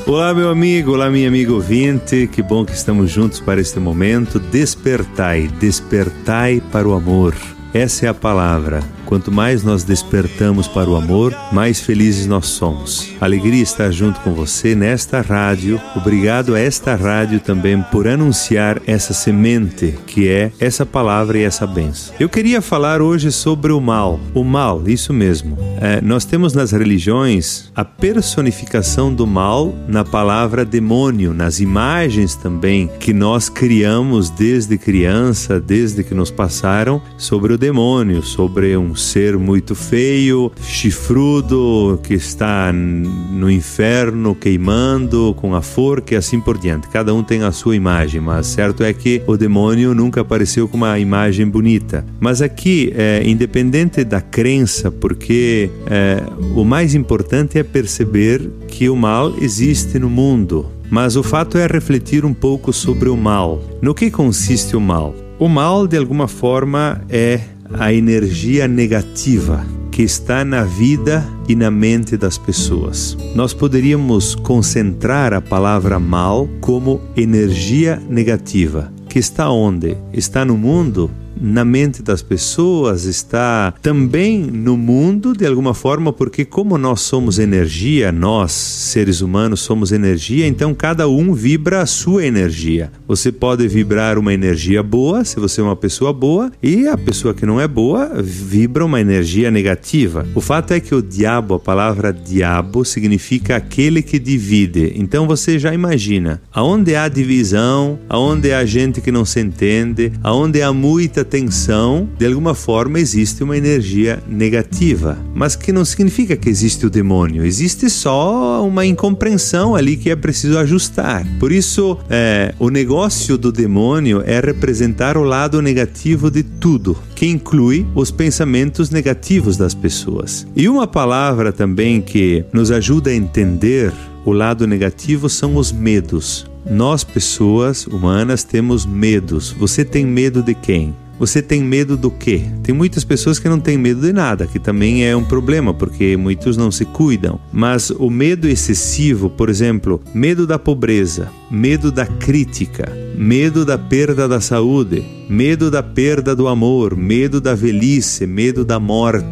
Olá, meu amigo, olá, minha amiga ouvinte, que bom que estamos juntos para este momento. Despertai, despertai para o amor. Essa é a palavra. Quanto mais nós despertamos para o amor, mais felizes nós somos. Alegria estar junto com você nesta rádio. Obrigado a esta rádio também por anunciar essa semente, que é essa palavra e essa bênção. Eu queria falar hoje sobre o mal. O mal, isso mesmo. Nós temos nas religiões a personificação do mal na palavra demônio, nas imagens também que nós criamos desde criança, desde que nos passaram, sobre o demônio, sobre um ser muito feio, chifrudo, que está no inferno queimando com a forca e assim por diante. Cada um tem a sua imagem, mas certo é que o demônio nunca apareceu com uma imagem bonita. Mas aqui, independente da crença, porque o mais importante é perceber que o mal existe no mundo. Mas o fato é refletir um pouco sobre o mal. No que consiste o mal? O mal, de alguma forma, é a energia negativa que está na vida e na mente das pessoas. Nós poderíamos concentrar a palavra mal como energia negativa, que está onde? Está no mundo, na mente das pessoas, está também no mundo de alguma forma, porque como nós somos energia, nós, seres humanos, somos energia, então cada um vibra a sua energia. Você pode vibrar uma energia boa, se você é uma pessoa boa, e a pessoa que não é boa vibra uma energia negativa. O fato é que o diabo, a palavra diabo, significa aquele que divide. Então você já imagina, aonde há divisão, aonde há gente que não se entende, aonde há muita tensão, de alguma forma existe uma energia negativa, mas que não significa que existe o demônio, existe só uma incompreensão ali que é preciso ajustar. Por isso, o negócio do demônio é representar o lado negativo de tudo, que inclui os pensamentos negativos das pessoas. E uma palavra também que nos ajuda a entender o lado negativo são os medos. Nós, pessoas humanas, temos medos. Você tem medo de quem? Você tem medo do quê? Tem muitas pessoas que não têm medo de nada, que também é um problema, porque muitos não se cuidam. Mas o medo excessivo, por exemplo, medo da pobreza, medo da crítica, medo da perda da saúde, medo da perda do amor, medo da velhice, medo da morte,